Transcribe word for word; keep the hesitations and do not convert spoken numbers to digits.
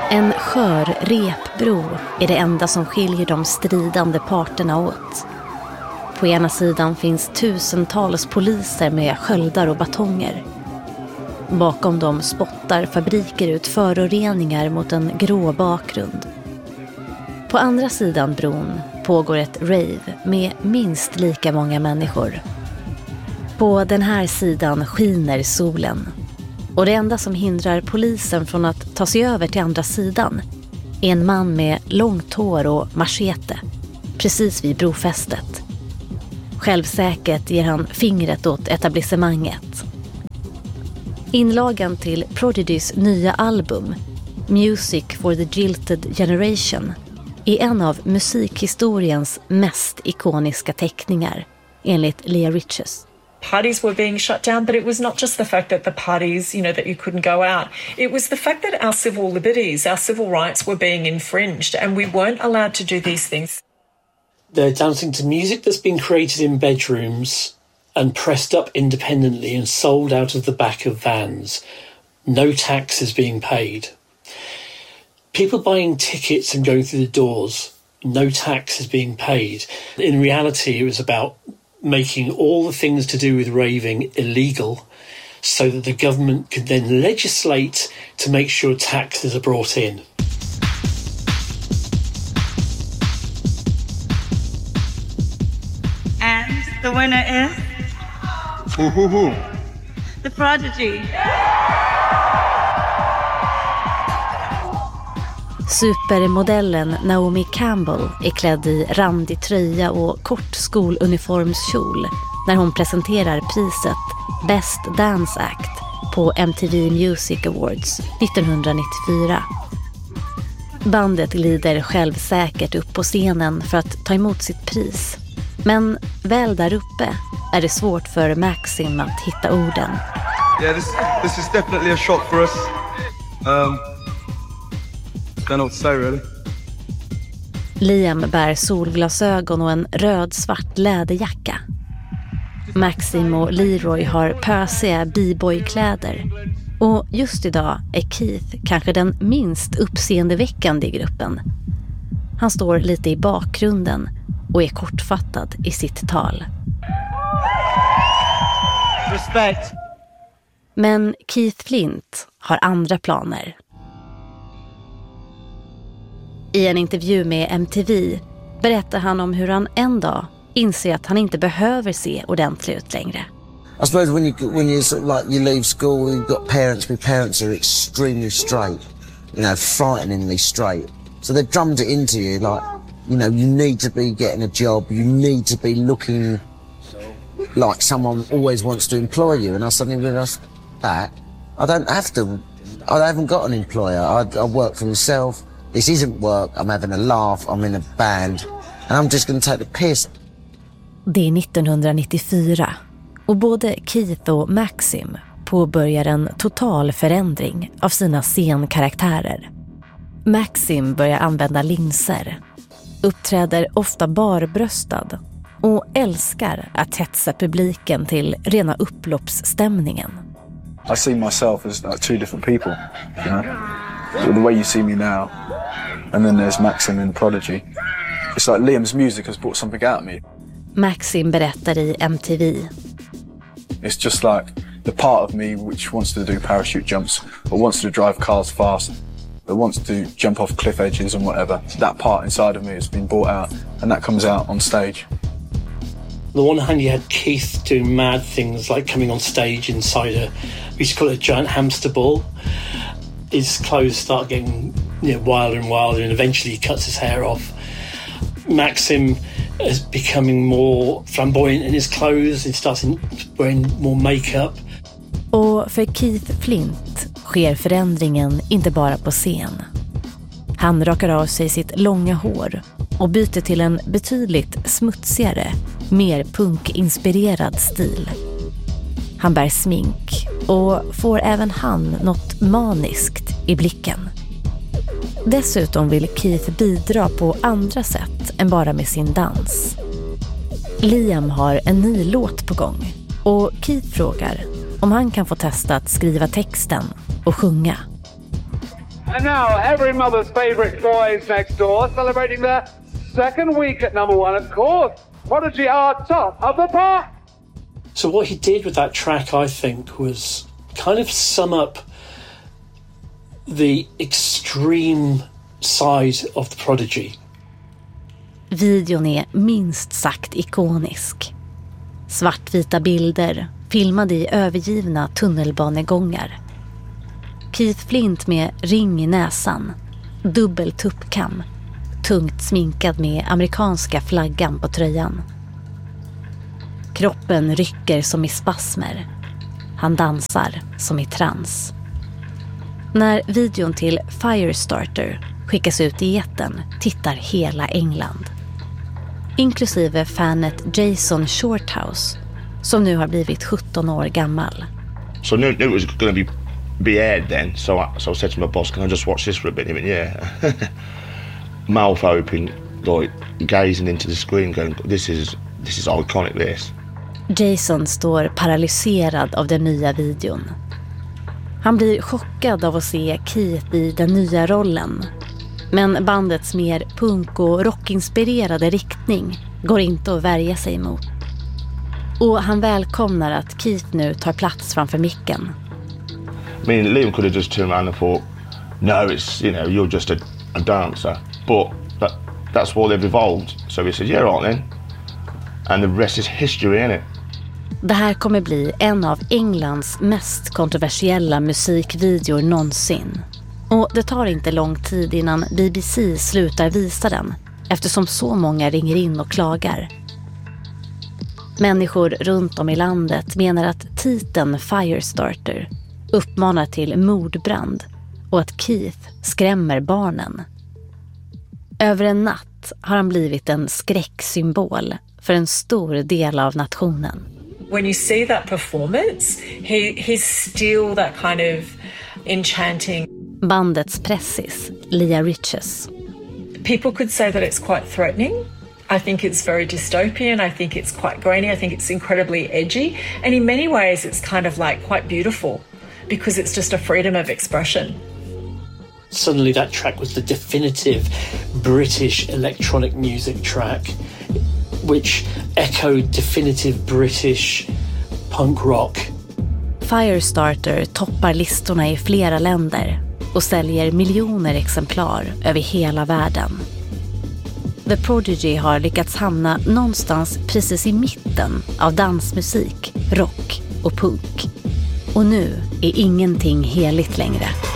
En skör repbro är det enda som skiljer de stridande parterna åt. På ena sidan finns tusentals poliser med sköldar och batonger. Bakom dem spottar fabriker ut föroreningar mot en grå bakgrund. På andra sidan bron pågår ett rave med minst lika många människor. På den här sidan skiner solen. Och det enda som hindrar polisen från att ta sig över till andra sidan är en man med långt hår och machete, precis vid brofästet. Självsäkert ger han fingret åt etablissemanget. Inlagan till Prodigys nya album, Music for the Jilted Generation, är en av musikhistoriens mest ikoniska teckningar, enligt Leah Riches. Parties were being shut down, but it was not just the fact that the parties, you know, that you couldn't go out. It was the fact that our civil liberties, our civil rights were being infringed, and we weren't allowed to do these things. They're dancing to music that's been created in bedrooms and pressed up independently and sold out of the back of vans. No tax is being paid. People buying tickets and going through the doors, no tax is being paid. In reality, it was about making all the things to do with raving illegal so that the government could then legislate to make sure taxes are brought in. And the winner is The Prodigy. Supermodellen Naomi Campbell är klädd i randig tröja och kort skoluniformskjol när hon presenterar priset Best Dance Act på M T V Music Awards nittonhundranittiofyra. Bandet glider självsäkert upp på scenen för att ta emot sitt pris. Men väl där uppe är det svårt för Maxim att hitta orden. Yeah, this, this is definitely a shock for us. Um... I don't know what to say, really. Liam bär solglasögon och en röd-svart läderjacka. Maxim och Leroy har pösiga b-boy-kläder. Och just idag är Keith kanske den minst uppseendeväckande i gruppen. Han står lite i bakgrunden och är kortfattad i sitt tal. Respect. Men Keith Flint har andra planer. I en intervju med M T V berättar han om hur han en dag inser att han inte behöver se ordentlig ut längre. I suppose when you when you sort of like you leave school, you've got parents. My parents are extremely straight, you know, frighteningly straight. So they've drummed it into you like, you know, you need to be getting a job. You need to be looking like someone always wants to employ you. And I suddenly realised that I don't have to. I haven't got an employer. I, I work for myself. This isn't work, I'm having a laugh, I'm in a band, and I'm just going to take the piss. Det är nittonhundranittiofyra och både Keith och Maxim påbörjar en total förändring av sina scenkaraktärer. Maxim börjar använda linser, uppträder ofta barbröstad och älskar att hetsa publiken till rena upploppsstämningen. I see myself as like two different people, you know? The way you see me now, and then there's Maxim in Prodigy. It's like Liam's music has brought something out of me. Maxim berättar i M T V. It's just like the part of me which wants to do parachute jumps, or wants to drive cars fast, or wants to jump off cliff edges and whatever. That part inside of me has been brought out, and that comes out on stage. On the one hand, you had Keith doing mad things like coming on stage inside a, we used to call it a giant hamster ball. His clothes start getting, you know, wilder and wilder, and eventually he cuts his hair off. Maxim is becoming more flamboyant in his clothes. He starts wearing more makeup. Och för Keith Flint sker förändringen inte bara på scen. Han rakar av sig sitt långa hår och byter till en betydligt smutsigare, mer punkinspirerad stil. Han bär smink och får även han något maniskt i blicken. Dessutom vill Keith bidra på andra sätt än bara med sin dans. Liam har en ny låt på gång och Keith frågar om han kan få testa att skriva texten och sjunga. And now, every mother's favourite boys next door, celebrating their second week at number one, of course. Prodigy are top of the pop. So what he did with that track, I think, was kind of sum up the extreme side of the Prodigy. Videon är minst sagt ikonisk. Svartvita bilder, filmade i övergivna tunnelbanegångar. Keith Flint med ring i näsan, dubbel tuppkam, tungt sminkad med amerikanska flaggan på tröjan. Kroppen rycker som i spasmer. Han dansar som i trans. När videon till Firestarter skickas ut i etern tittar hela England. Inklusive fanet Jason Shorthouse, som nu har blivit sjutton år gammal. So I knew, knew it was going to be, be aired then, so I, so I said to my boss, can I just watch this for a bit? He went, yeah. Mouth open, like gazing into the screen going, this is, this is iconic this. Jason står paralyserad av den nya videon. Han blir chockad av att se Keith i den nya rollen. Men bandets mer punk- och rockinspirerade riktning går inte att värja sig emot. Och han välkomnar att Keith nu tar plats framför micken. I mean, Liam could have just turned around and thought, no, it's, you know, you're just a, a dancer. But that, that's what they've evolved. So he said, yeah, right then. And the rest is history, innit? Det här kommer bli en av Englands mest kontroversiella musikvideor någonsin. Och det tar inte lång tid innan B B C slutar visa den, eftersom så många ringer in och klagar. Människor runt om i landet menar att titeln Firestarter uppmanar till mordbrand och att Keith skrämmer barnen. Över en natt har han blivit en skräcksymbol för en stor del av nationen. When you see that performance, he, he's still that kind of enchanting. Bandets pressis, Leah Riches. People could say that it's quite threatening. I think it's very dystopian. I think it's quite grainy. I think it's incredibly edgy. And in many ways, it's kind of like quite beautiful because it's just a freedom of expression. Suddenly that track was the definitive British electronic music track, which echoed definitive British punk rock. Firestarter toppar listorna i flera länder och säljer miljoner exemplar över hela världen. The Prodigy har lyckats hamna någonstans precis i mitten av dansmusik, rock och punk. Och nu är ingenting heligt längre.